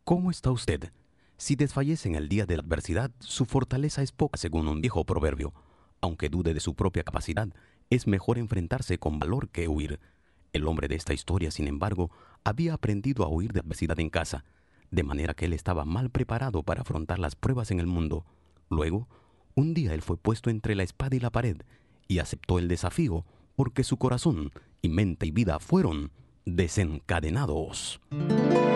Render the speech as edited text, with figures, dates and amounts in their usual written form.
¿Cómo está usted? Si desfallece en el día de la adversidad, su fortaleza es poca, según un viejo proverbio. Aunque dude de su propia capacidad, es mejor enfrentarse con valor que huir. El hombre de esta historia, sin embargo, había aprendido a huir de adversidad en casa, de manera que él estaba mal preparado para afrontar las pruebas en el mundo. Luego, un día él fue puesto entre la espada y la pared, y aceptó el desafío porque su corazón y mente y vida fueron desencadenados.